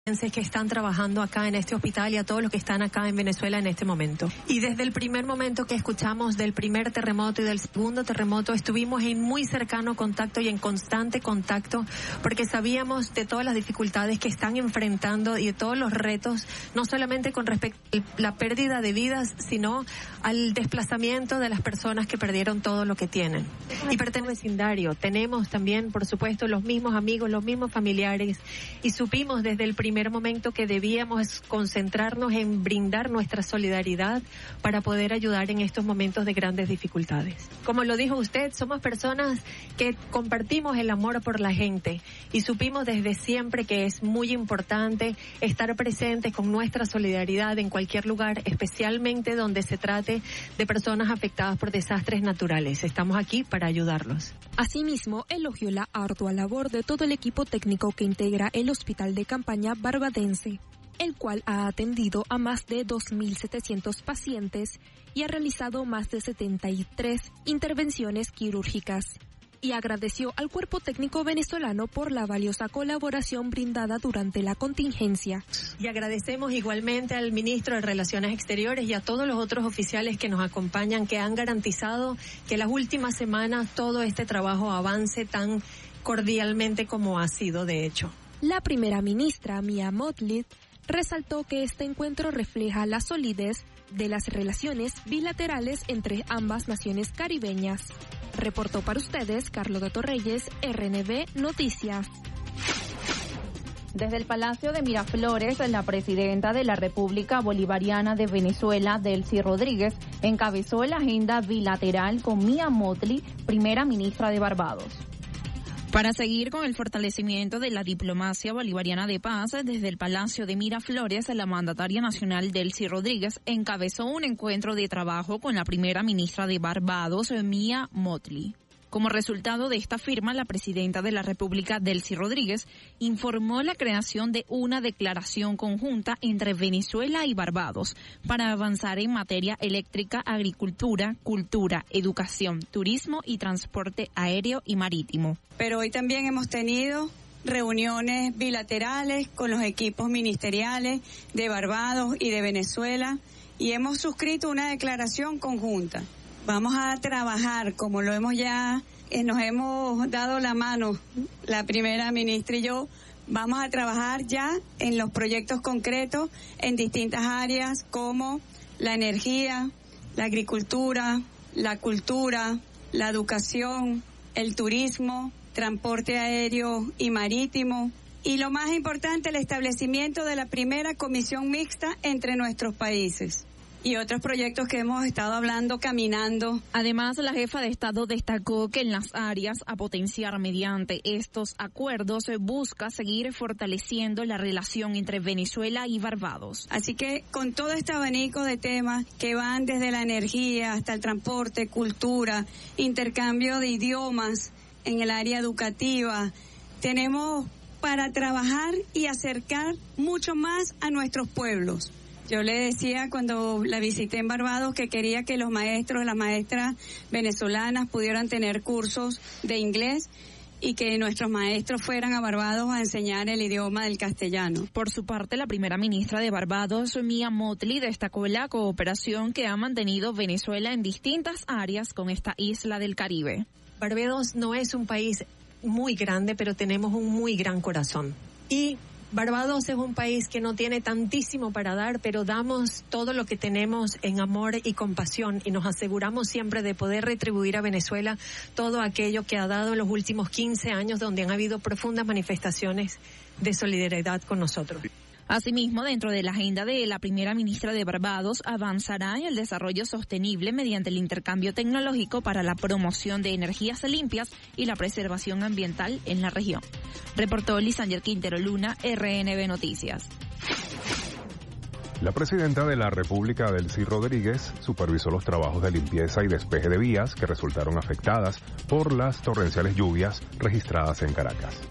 que están trabajando acá en este hospital y a todos los que están acá en Venezuela en este momento. Y desde el primer momento que escuchamos del primer terremoto y del segundo terremoto, estuvimos en muy cercano contacto y en constante contacto, porque sabíamos de todas las dificultades que están enfrentando y de todos los retos, no solamente con respecto a la pérdida de vidas, sino al desplazamiento de las personas que perdieron todo lo que tienen. Y pertenecemos al vecindario, tenemos también, por supuesto, los mismos amigos, los mismos familiares, y supimos desde el primer momento que debíamos concentrarnos en brindar nuestra solidaridad para poder ayudar en estos momentos de grandes dificultades. Como lo dijo usted, somos personas que compartimos el amor por la gente y supimos desde siempre que es muy importante estar presentes con nuestra solidaridad en cualquier lugar, especialmente donde se trate de personas afectadas por desastres naturales. Estamos aquí para ayudarlos. Asimismo, elogió la ardua labor de todo el equipo técnico que integra el hospital de campaña barbadense, el cual ha atendido a más de 2.700 pacientes y ha realizado más de 73 intervenciones quirúrgicas. Y agradeció al cuerpo técnico venezolano por la valiosa colaboración brindada durante la contingencia. Y agradecemos igualmente al ministro de Relaciones Exteriores y a todos los otros oficiales que nos acompañan, que han garantizado que las últimas semanas todo este trabajo avance tan cordialmente como ha sido de hecho. La primera ministra, Mia Mottley, resaltó que este encuentro refleja la solidez de las relaciones bilaterales entre ambas naciones caribeñas. Reportó para ustedes Carlos de Torreyes, RNB Noticias. Desde el Palacio de Miraflores, la presidenta de la República Bolivariana de Venezuela, Delcy Rodríguez, encabezó la agenda bilateral con Mia Mottley, primera ministra de Barbados. Para seguir con el fortalecimiento de la diplomacia bolivariana de paz, desde el Palacio de Miraflores, la mandataria nacional Delcy Rodríguez encabezó un encuentro de trabajo con la primera ministra de Barbados, Mia Mottley. Como resultado de esta firma, la presidenta de la República, Delcy Rodríguez, informó la creación de una declaración conjunta entre Venezuela y Barbados para avanzar en materia eléctrica, agricultura, cultura, educación, turismo y transporte aéreo y marítimo. Pero hoy también hemos tenido reuniones bilaterales con los equipos ministeriales de Barbados y de Venezuela y hemos suscrito una declaración conjunta. Vamos a trabajar, como lo hemos ya, nos hemos dado la mano, la primera ministra y yo, vamos a trabajar ya en los proyectos concretos en distintas áreas como la energía, la agricultura, la cultura, la educación, el turismo, transporte aéreo y marítimo. Y lo más importante, el establecimiento de la primera comisión mixta entre nuestros países. Y otros proyectos que hemos estado hablando, caminando. Además, la jefa de Estado destacó que en las áreas a potenciar mediante estos acuerdos se busca seguir fortaleciendo la relación entre Venezuela y Barbados. Así que con todo este abanico de temas que van desde la energía hasta el transporte, cultura, intercambio de idiomas en el área educativa, tenemos para trabajar y acercar mucho más a nuestros pueblos. Yo le decía cuando la visité en Barbados que quería que los maestros, las maestras venezolanas pudieran tener cursos de inglés y que nuestros maestros fueran a Barbados a enseñar el idioma del castellano. Por su parte, la primera ministra de Barbados, Mia Mottley, destacó la cooperación que ha mantenido Venezuela en distintas áreas con esta isla del Caribe. Barbados no es un país muy grande, pero tenemos un muy gran corazón. Y Barbados es un país que no tiene tantísimo para dar, pero damos todo lo que tenemos en amor y compasión y nos aseguramos siempre de poder retribuir a Venezuela todo aquello que ha dado en los últimos 15 años donde han habido profundas manifestaciones de solidaridad con nosotros. Asimismo, dentro de la agenda de la primera ministra de Barbados, avanzará en el desarrollo sostenible mediante el intercambio tecnológico para la promoción de energías limpias y la preservación ambiental en la región. Reportó Lisander Quintero Luna, RNB Noticias. La presidenta de la República, Delcy Rodríguez, supervisó los trabajos de limpieza y despeje de vías que resultaron afectadas por las torrenciales lluvias registradas en Caracas.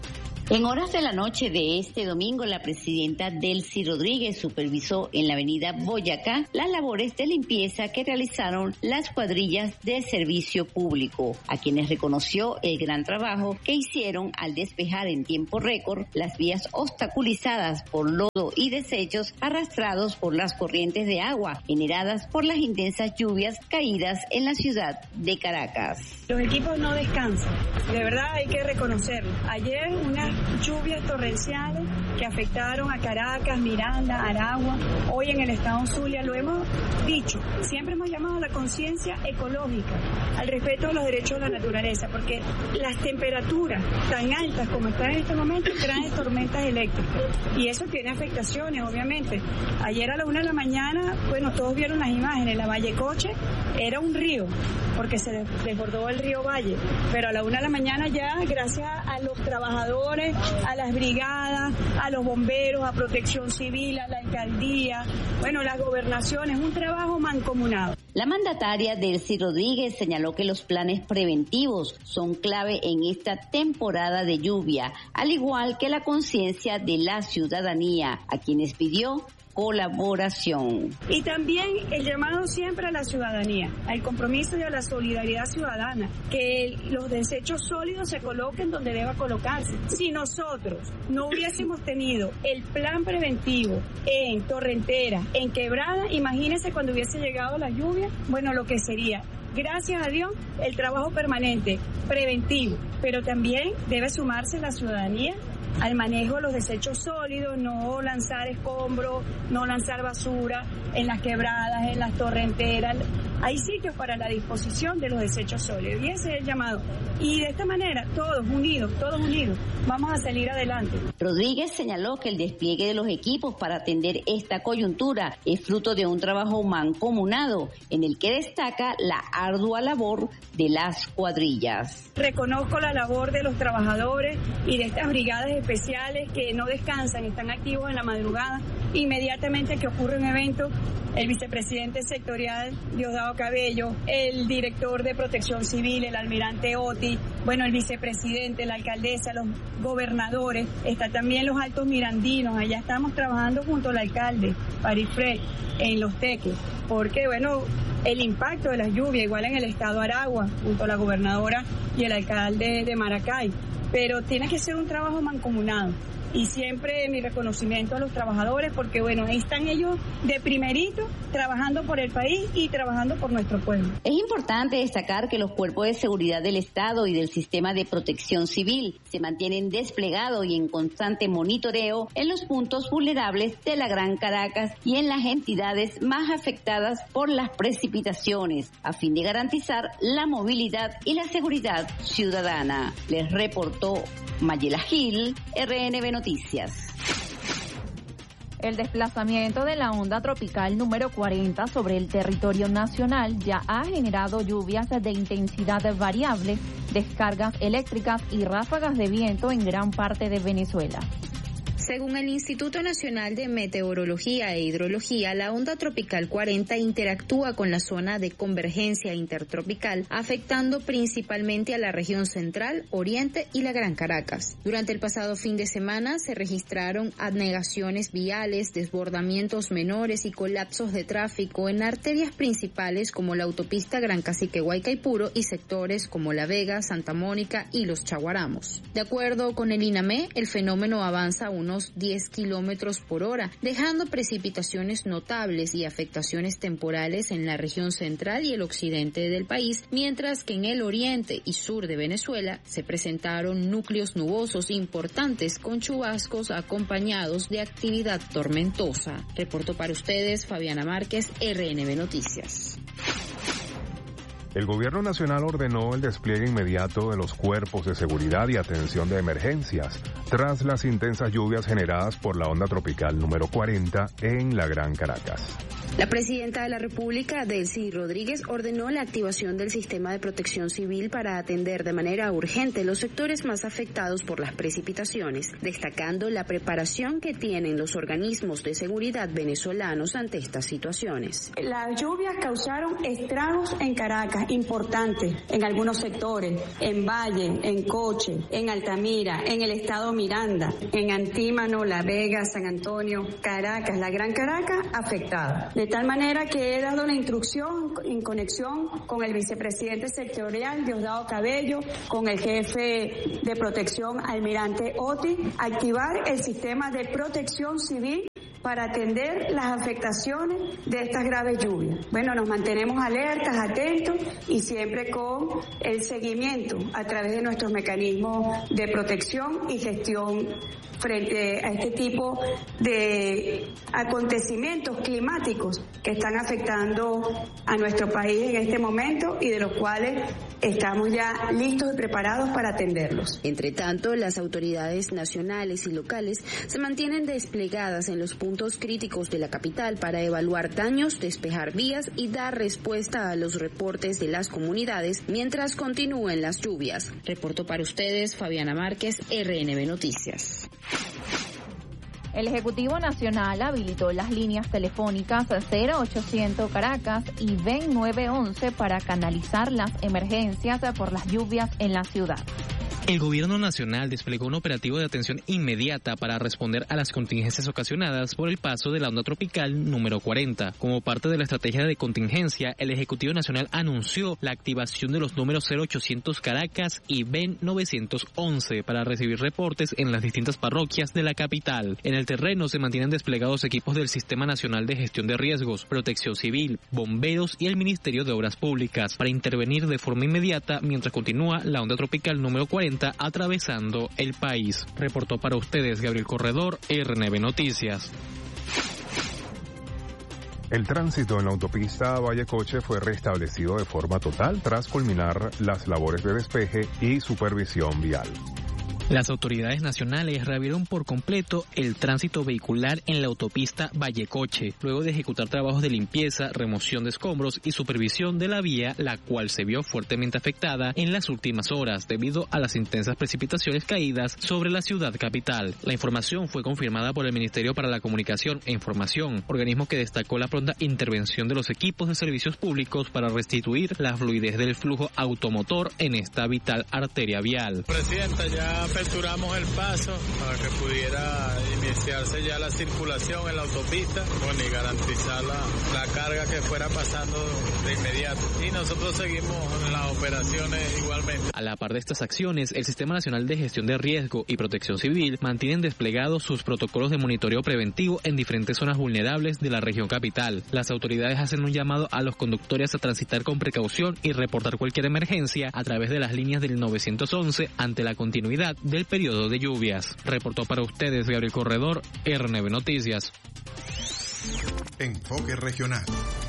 En horas de la noche de este domingo, la presidenta Delcy Rodríguez supervisó en la avenida Boyacá las labores de limpieza que realizaron las cuadrillas de servicio público, a quienes reconoció el gran trabajo que hicieron al despejar en tiempo récord las vías obstaculizadas por lodo y desechos arrastrados por las corrientes de agua generadas por las intensas lluvias caídas en la ciudad de Caracas. Los equipos no descansan, de verdad hay que reconocerlo. Ayer unas lluvias torrenciales que afectaron a Caracas, Miranda, Aragua, hoy en el estado Zulia, lo hemos dicho, siempre hemos llamado a la conciencia ecológica, al respeto a los derechos de la naturaleza, porque las temperaturas tan altas como están en este momento traen tormentas eléctricas y eso tiene afectaciones, obviamente. Ayer a la 1 de la mañana, bueno, todos vieron las imágenes, la Vallecoche era un río, porque se desbordó el río Valle, pero a la 1 de la mañana ya, gracias a los trabajadores, a las brigadas, a los bomberos, a Protección Civil, a la alcaldía, bueno, las gobernaciones, un trabajo mancomunado. La mandataria Delcy Rodríguez señaló que los planes preventivos son clave en esta temporada de lluvia, al igual que la conciencia de la ciudadanía, a quienes pidió colaboración. Y también el llamado siempre a la ciudadanía, al compromiso y a la solidaridad ciudadana, que los desechos sólidos se coloquen donde deba colocarse. Si nosotros no hubiésemos tenido el plan preventivo en Torrentera, en Quebrada, imagínense cuando hubiese llegado la lluvia, bueno, lo que sería. Gracias a Dios, el trabajo permanente, preventivo, pero también debe sumarse la ciudadanía al manejo de los desechos sólidos, no lanzar escombros, no lanzar basura en las quebradas, en las torrenteras. Hay sitios para la disposición de los desechos sólidos y ese es el llamado. Y de esta manera, todos unidos, vamos a salir adelante. Rodríguez señaló que el despliegue de los equipos para atender esta coyuntura es fruto de un trabajo mancomunado en el que destaca la ardua labor de las cuadrillas. Reconozco la labor de los trabajadores y de estas brigadas especiales que no descansan, están activos en la madrugada. Inmediatamente que ocurre un evento, el vicepresidente sectorial Diosdado Cabello, el director de Protección Civil, el almirante Oti, bueno, el vicepresidente, la alcaldesa, los gobernadores, están también los altos mirandinos, allá estamos trabajando junto al alcalde, Parifred, en Los Teques, porque bueno, el impacto de las lluvias, igual en el estado Aragua, junto a la gobernadora y el alcalde de Maracay, pero tiene que ser un trabajo mancomunado. Y siempre mi reconocimiento a los trabajadores porque, bueno, ahí están ellos de primerito trabajando por el país y trabajando por nuestro pueblo. Es importante destacar que los cuerpos de seguridad del Estado y del sistema de protección civil se mantienen desplegados y en constante monitoreo en los puntos vulnerables de la Gran Caracas y en las entidades más afectadas por las precipitaciones, a fin de garantizar la movilidad y la seguridad ciudadana. Les reportó Mayela Gil, RNB Noticias. El desplazamiento de la onda tropical número 40 sobre el territorio nacional ya ha generado lluvias de intensidad variable, descargas eléctricas y ráfagas de viento en gran parte de Venezuela. Según el Instituto Nacional de Meteorología e Hidrología, la onda tropical 40 interactúa con la zona de convergencia intertropical, afectando principalmente a la región central, oriente y la Gran Caracas. Durante el pasado fin de semana se registraron anegaciones viales, desbordamientos menores y colapsos de tráfico en arterias principales como la autopista Gran Cacique Guaycaipuro y sectores como La Vega, Santa Mónica y Los Chaguaramos. De acuerdo con el INAME, el fenómeno avanza a unos 10 kilómetros por hora, dejando precipitaciones notables y afectaciones temporales en la región central y el occidente del país, mientras que en el oriente y sur de Venezuela se presentaron núcleos nubosos importantes con chubascos acompañados de actividad tormentosa. Reportó para ustedes Fabiana Márquez, RNB Noticias. El Gobierno Nacional ordenó el despliegue inmediato de los cuerpos de seguridad y atención de emergencias tras las intensas lluvias generadas por la onda tropical número 40 en la Gran Caracas. La presidenta de la República, Delcy Rodríguez, ordenó la activación del sistema de protección civil para atender de manera urgente los sectores más afectados por las precipitaciones, destacando la preparación que tienen los organismos de seguridad venezolanos ante estas situaciones. Las lluvias causaron estragos en Caracas cargas importantes en algunos sectores, en Valle, en Coche, en Altamira, en el estado Miranda, en Antímano, La Vega, San Antonio, Caracas, la Gran Caracas afectada. De tal manera que he dado la instrucción en conexión con el vicepresidente sectorial Diosdado Cabello, con el jefe de protección Almirante Oti, activar el sistema de protección civil para atender las afectaciones de estas graves lluvias. Bueno, nos mantenemos alertas, atentos y siempre con el seguimiento a través de nuestros mecanismos de protección y gestión frente a este tipo de acontecimientos climáticos que están afectando a nuestro país en este momento y de los cuales estamos ya listos y preparados para atenderlos. Entre tanto, las autoridades nacionales y locales se mantienen desplegadas en los puntos críticos de la capital para evaluar daños, despejar vías y dar respuesta a los reportes de las comunidades mientras continúen las lluvias. Reportó para ustedes Fabiana Márquez, RNB Noticias. El Ejecutivo Nacional habilitó las líneas telefónicas 0800 Caracas y VEN 911 para canalizar las emergencias por las lluvias en la ciudad. El Gobierno Nacional desplegó un operativo de atención inmediata para responder a las contingencias ocasionadas por el paso de la onda tropical número 40. Como parte de la estrategia de contingencia, el Ejecutivo Nacional anunció la activación de los números 0800 Caracas y VEN 911 para recibir reportes en las distintas parroquias de la capital. En el terreno se mantienen desplegados equipos del Sistema Nacional de Gestión de Riesgos, Protección Civil, bomberos y el Ministerio de Obras Públicas para intervenir de forma inmediata mientras continúa la onda tropical número 40 atravesando el país. Reportó para ustedes Gabriel Corredor, RNB Noticias. El tránsito en la autopista Valle-Coche fue restablecido de forma total tras culminar las labores de despeje y supervisión vial. Las autoridades nacionales reabrieron por completo el tránsito vehicular en la autopista Valle-Coche, luego de ejecutar trabajos de limpieza, remoción de escombros y supervisión de la vía, la cual se vio fuertemente afectada en las últimas horas debido a las intensas precipitaciones caídas sobre la ciudad capital. La información fue confirmada por el Ministerio para la Comunicación e Información, organismo que destacó la pronta intervención de los equipos de servicios públicos para restituir la fluidez del flujo automotor en esta vital arteria vial. Presidenta, ya aperturamos el paso para que pudiera iniciarse ya la circulación en la autopista, y garantizar la carga que fuera pasando de inmediato. Y nosotros seguimos en las operaciones igualmente. A la par de estas acciones, el Sistema Nacional de Gestión de Riesgo y Protección Civil mantienen desplegados sus protocolos de monitoreo preventivo en diferentes zonas vulnerables de la región capital. Las autoridades hacen un llamado a los conductores a transitar con precaución y reportar cualquier emergencia a través de las líneas del 911 ante la continuidad del periodo de lluvias. Reportó para ustedes Gabriel Corredor, RNB Noticias. Enfoque regional.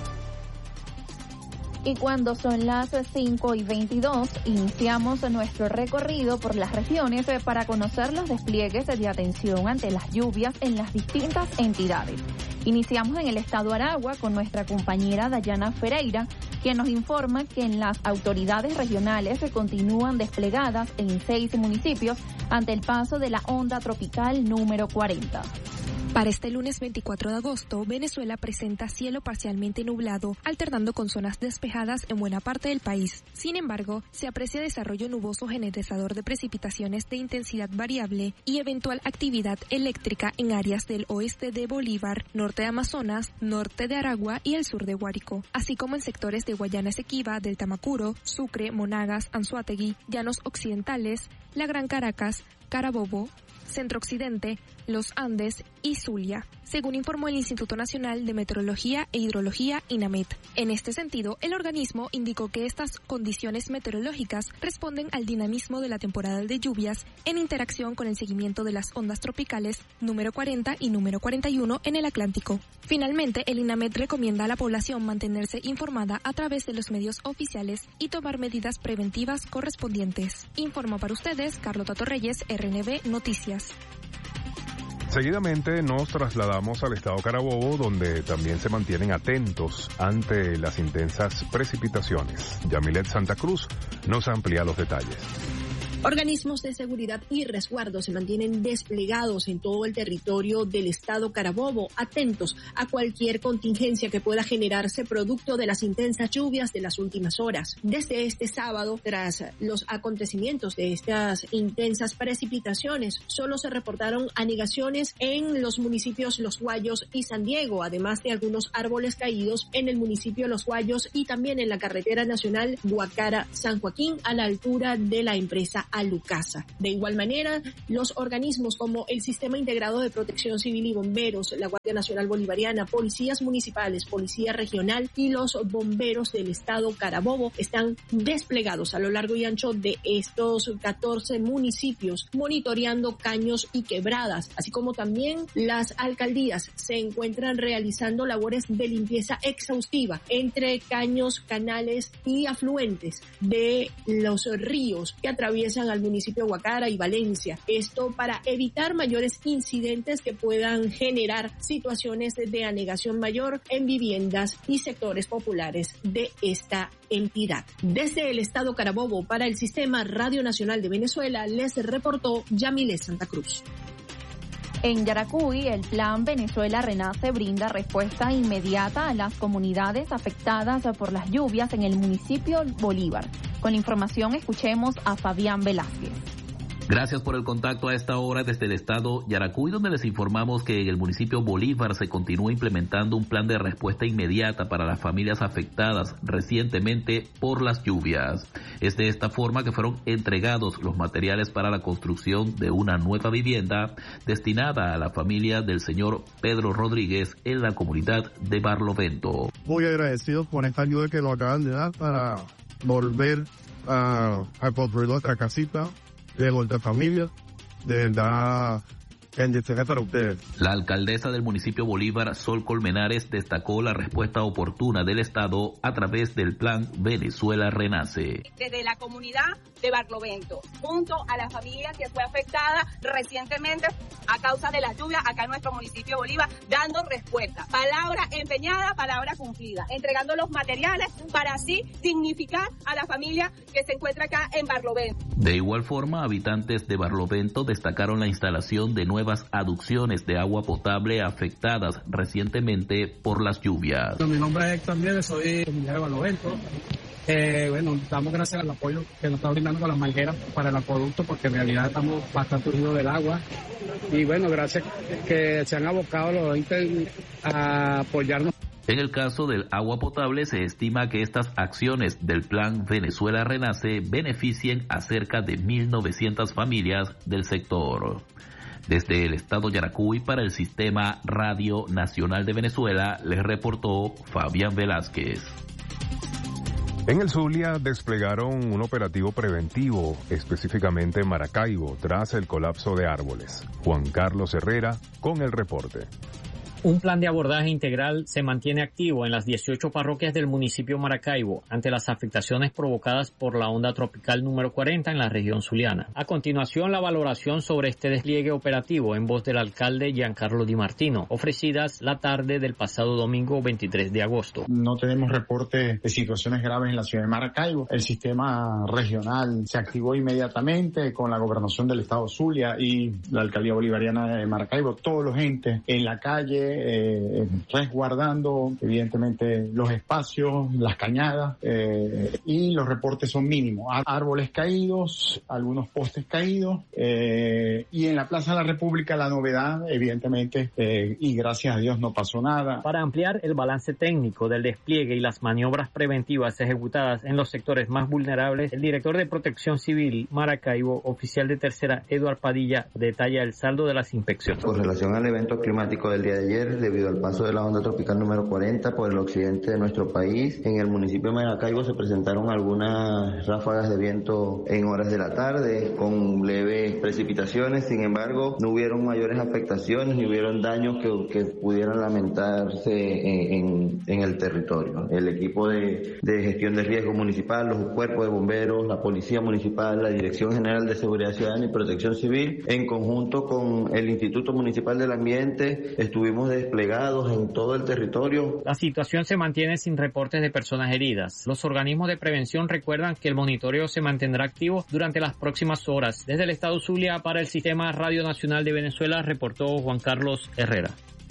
Y cuando son las 5:22, iniciamos nuestro recorrido por las regiones para conocer los despliegues de atención ante las lluvias en las distintas entidades. Iniciamos en el estado Aragua con nuestra compañera Dayana Ferreira, quien nos informa que en las autoridades regionales se continúan desplegadas en 6 municipios ante el paso de la onda tropical número 40. Para este lunes 24 de agosto, Venezuela presenta cielo parcialmente nublado, alternando con zonas despejadas en buena parte del país. Sin embargo, se aprecia desarrollo nuboso generalizador de precipitaciones de intensidad variable y eventual actividad eléctrica en áreas del oeste de Bolívar, norte de Amazonas, norte de Aragua y el sur de Guárico, así como en sectores de Guayana Esequiba, del Tamacuro, Sucre, Monagas, Anzoátegui, Llanos Occidentales, la Gran Caracas, Carabobo, Centro Occidente, Los Andes y Zulia, según informó el Instituto Nacional de Meteorología e Hidrología, INAMET. En este sentido, el organismo indicó que estas condiciones meteorológicas responden al dinamismo de la temporada de lluvias en interacción con el seguimiento de las ondas tropicales número 40 y número 41 en el Atlántico. Finalmente, el INAMET recomienda a la población mantenerse informada a través de los medios oficiales y tomar medidas preventivas correspondientes. Informó para ustedes Carlota Torreyes, RNB Noticias. Seguidamente nos trasladamos al estado Carabobo, donde también se mantienen atentos ante las intensas precipitaciones. Yamilet Santa Cruz nos amplía los detalles. Organismos de seguridad y resguardo se mantienen desplegados en todo el territorio del estado Carabobo, atentos a cualquier contingencia que pueda generarse producto de las intensas lluvias de las últimas horas. Desde este sábado, tras los acontecimientos de estas intensas precipitaciones, solo se reportaron anegaciones en los municipios Los Guayos y San Diego, además de algunos árboles caídos en el municipio Los Guayos y también en la carretera nacional Guacara-San Joaquín a la altura de la empresa Alucasa. De igual manera, los organismos como el Sistema Integrado de Protección Civil y Bomberos, la Guardia Nacional Bolivariana, policías municipales, policía regional y los bomberos del estado Carabobo están desplegados a lo largo y ancho de estos 14 municipios, monitoreando caños y quebradas, así como también las alcaldías se encuentran realizando labores de limpieza exhaustiva entre caños, canales y afluentes de los ríos que atraviesan al municipio de Guacara y Valencia. Esto para evitar mayores incidentes que puedan generar situaciones de anegación mayor en viviendas y sectores populares de esta entidad. Desde el estado Carabobo para el Sistema Radio Nacional de Venezuela les reportó Yamile Santa Cruz. En Yaracuy, el Plan Venezuela Renace brinda respuesta inmediata a las comunidades afectadas por las lluvias en el municipio Bolívar. Con la información escuchemos a Fabián Velázquez. Gracias por el contacto a esta hora desde el estado Yaracuy, donde les informamos que en el municipio Bolívar se continúa implementando un plan de respuesta inmediata para las familias afectadas recientemente por las lluvias. Es de esta forma que fueron entregados los materiales para la construcción de una nueva vivienda destinada a la familia del señor Pedro Rodríguez en la comunidad de Barlovento. Muy agradecido por esta ayuda que nos acaban de dar para volver a construir nuestra casita de vuelta a familia. De verdad, bendiciones para ustedes. La alcaldesa del municipio Bolívar, Sol Colmenares, destacó la respuesta oportuna del Estado a través del Plan Venezuela Renace. Desde la comunidad de Barlovento, junto a la familia que fue afectada recientemente a causa de las lluvias acá en nuestro municipio Bolívar, dando respuesta. Palabra empeñada, palabra cumplida, entregando los materiales para así dignificar a la familia que se encuentra acá en Barlovento. De igual forma, habitantes de Barlovento destacaron la instalación de nuevas aducciones de agua potable afectadas recientemente por las lluvias. Mi nombre es Héctor Nieves, soy comunidad de Barlovento. Bueno, damos gracias al apoyo que nos está brindando con las mangueras para el acueducto, porque en realidad estamos bastante unidos del agua. Y bueno, gracias que se han abocado los entes a apoyarnos. En el caso del agua potable, se estima que estas acciones del Plan Venezuela Renace beneficien a cerca de 1.900 familias del sector. Desde el estado Yaracuy para el Sistema Radio Nacional de Venezuela, les reportó Fabián Velázquez. En el Zulia desplegaron un operativo preventivo, específicamente en Maracaibo, tras el colapso de árboles. Juan Carlos Herrera con el reporte. Un plan de abordaje integral se mantiene activo en las 18 parroquias del municipio Maracaibo ante las afectaciones provocadas por la onda tropical número 40 en la región zuliana. A continuación, la valoración sobre este despliegue operativo en voz del alcalde Giancarlo Di Martino, ofrecidas la tarde del pasado domingo 23 de agosto. No tenemos reporte de situaciones graves en la ciudad de Maracaibo. El sistema regional se activó inmediatamente con la gobernación del estado Zulia y la alcaldía bolivariana de Maracaibo. Todos los entes en la calle, resguardando evidentemente los espacios, las cañadas, y los reportes son mínimos. Árboles caídos, algunos postes caídos, y en la Plaza de la República la novedad evidentemente, y gracias a Dios no pasó nada. Para ampliar el balance técnico del despliegue y las maniobras preventivas ejecutadas en los sectores más vulnerables, el director de Protección Civil Maracaibo, oficial de tercera, Eduard Padilla, detalla el saldo de las inspecciones. Con relación al evento climático del día de ayer, debido al paso de la onda tropical número 40 por el occidente de nuestro país, en el municipio de Maracaibo se presentaron algunas ráfagas de viento en horas de la tarde con leves precipitaciones. Sin embargo, no hubieron mayores afectaciones ni hubieron daños que pudieran lamentarse en el territorio. El equipo de gestión de riesgo municipal, los cuerpos de bomberos, la policía municipal, la Dirección General de Seguridad Ciudadana y Protección Civil, en conjunto con el Instituto Municipal del Ambiente, estuvimos desplegados en todo el territorio. La situación se mantiene sin reportes de personas heridas. Los organismos de prevención recuerdan que el monitoreo se mantendrá activo durante las próximas horas. Desde el estado Zulia, para el Sistema Radio Nacional de Venezuela, reportó Juan Carlos Herrera.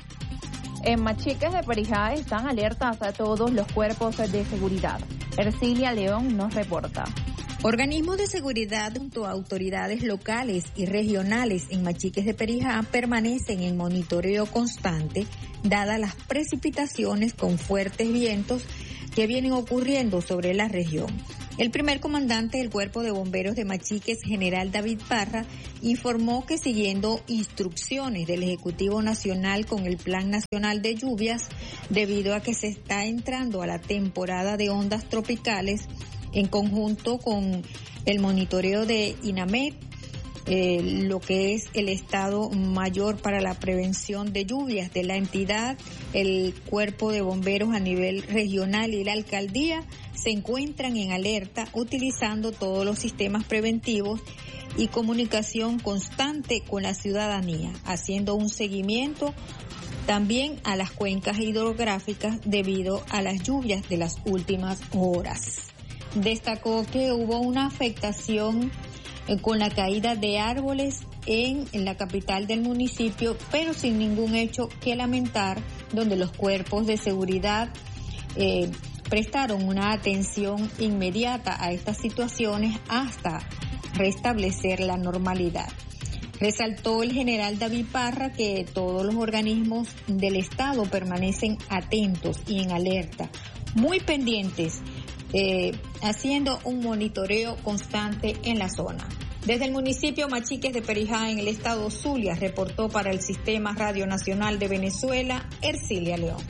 En Machiques de Perijá están alertas a todos los cuerpos de seguridad. Ercilia León nos reporta. Organismos de seguridad junto a autoridades locales y regionales en Machiques de Perijá permanecen en monitoreo constante, dadas las precipitaciones con fuertes vientos que vienen ocurriendo sobre la región. El primer comandante del Cuerpo de Bomberos de Machiques, general David Parra, informó que siguiendo instrucciones del Ejecutivo Nacional con el Plan Nacional de Lluvias, debido a que se está entrando a la temporada de ondas tropicales, en conjunto con el monitoreo de INAMED, lo que es el Estado Mayor para la Prevención de Lluvias de la entidad, el Cuerpo de Bomberos a nivel regional y la alcaldía se encuentran en alerta utilizando todos los sistemas preventivos y comunicación constante con la ciudadanía, haciendo un seguimiento también a las cuencas hidrográficas debido a las lluvias de las últimas horas. Destacó que hubo una afectación con la caída de árboles en la capital del municipio, pero sin ningún hecho que lamentar, donde los cuerpos de seguridad prestaron una atención inmediata a estas situaciones hasta restablecer la normalidad. Resaltó el general David Parra que todos los organismos del Estado permanecen atentos y en alerta, muy pendientes, haciendo un monitoreo constante en la zona. Desde el municipio Machiques de Perijá, en el estado Zulia, reportó para el Sistema Radio Nacional de Venezuela, Ercilia León.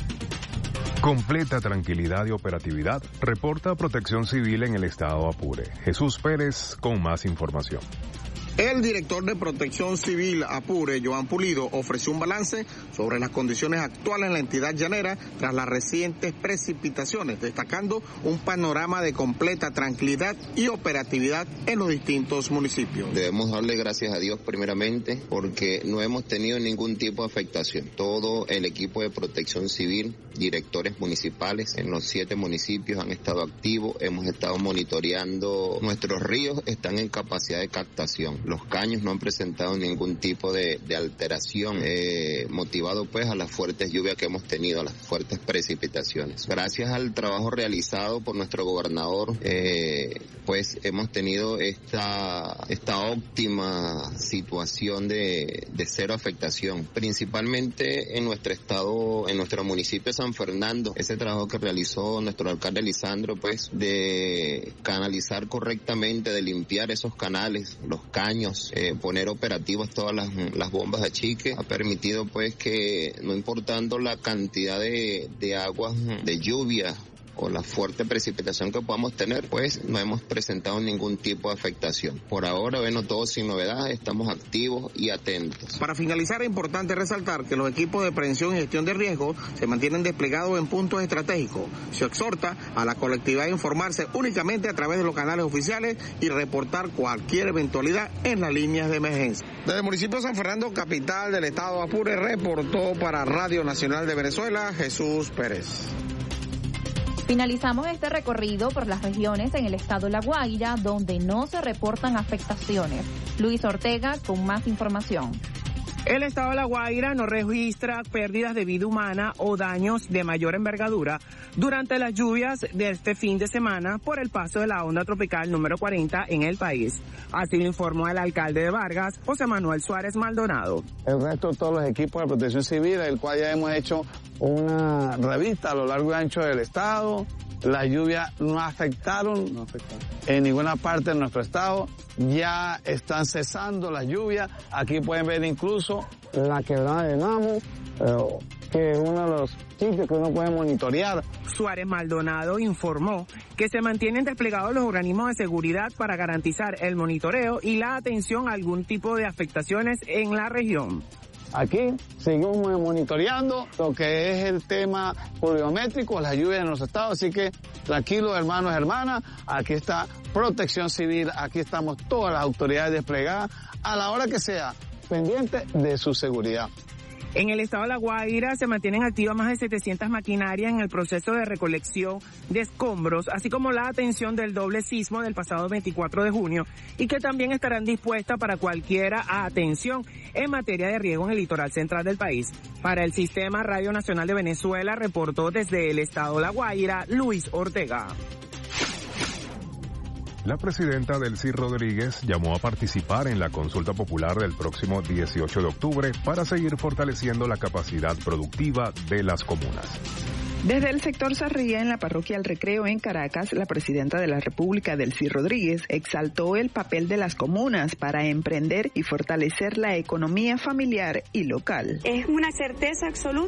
Completa tranquilidad y operatividad, reporta Protección Civil en el estado Apure. Jesús Pérez con más información. El director de Protección Civil Apure, Joan Pulido, ofreció un balance sobre las condiciones actuales en la entidad llanera tras las recientes precipitaciones, destacando un panorama de completa tranquilidad y operatividad en los distintos municipios. Debemos darle gracias a Dios primeramente porque no hemos tenido ningún tipo de afectación. Todo el equipo de Protección Civil, directores municipales en los 7 municipios han estado activos, hemos estado monitoreando, nuestros ríos están en capacidad de captación. Los caños no han presentado ningún tipo de alteración, motivado pues a las fuertes lluvias que hemos tenido, a las fuertes precipitaciones. Gracias al trabajo realizado por nuestro gobernador, pues hemos tenido esta óptima situación de cero afectación, principalmente en nuestro estado, en nuestro municipio de San Fernando. Ese trabajo que realizó nuestro alcalde Lisandro, pues de canalizar correctamente, de limpiar esos canales, los caños, poner operativas todas las bombas de achique, ha permitido pues que no importando la cantidad de aguas de lluvia o la fuerte precipitación que podamos tener, pues no hemos presentado ningún tipo de afectación. Por ahora, bueno, todo sin novedad, estamos activos y atentos. Para finalizar, es importante resaltar que los equipos de prevención y gestión de riesgos se mantienen desplegados en puntos estratégicos. Se exhorta a la colectividad a informarse únicamente a través de los canales oficiales y reportar cualquier eventualidad en las líneas de emergencia. Desde el municipio de San Fernando, capital del estado Apure, reportó para Radio Nacional de Venezuela, Jesús Pérez. Finalizamos este recorrido por las regiones en el estado La Guaira, donde no se reportan afectaciones. Luis Ortega con más información. El estado de La Guaira no registra pérdidas de vida humana o daños de mayor envergadura durante las lluvias de este fin de semana por el paso de la onda tropical número 40 en el país. Así lo informó el alcalde de Vargas, José Manuel Suárez Maldonado. El resto de todos los equipos de protección civil, el cual ya hemos hecho una revista a lo largo y ancho del estado. Las lluvias no afectaron en ninguna parte de nuestro estado. Ya están cesando las lluvias. Aquí pueden ver incluso la quebrada de Namu, que es uno de los sitios que uno puede monitorear. Suárez Maldonado informó que se mantienen desplegados los organismos de seguridad para garantizar el monitoreo y la atención a algún tipo de afectaciones en la región. Aquí seguimos monitoreando lo que es el tema pluviométrico, las lluvias en los estados, así que tranquilos hermanos y hermanas, aquí está Protección Civil, aquí estamos todas las autoridades desplegadas a la hora que sea, pendientes de su seguridad. En el estado de La Guaira se mantienen activas más de 700 maquinarias en el proceso de recolección de escombros, así como la atención del doble sismo del pasado 24 de junio y que también estarán dispuestas para cualquier atención en materia de riesgo en el litoral central del país. Para el Sistema Radio Nacional de Venezuela, reportó desde el estado de La Guaira, Luis Ortega. La presidenta Delcy Rodríguez llamó a participar en la consulta popular del próximo 18 de octubre para seguir fortaleciendo la capacidad productiva de las comunas. Desde el sector Sarría, en la parroquia El Recreo en Caracas, la presidenta de la República, Delcy Rodríguez, exaltó el papel de las comunas para emprender y fortalecer la economía familiar y local. Es una certeza absoluta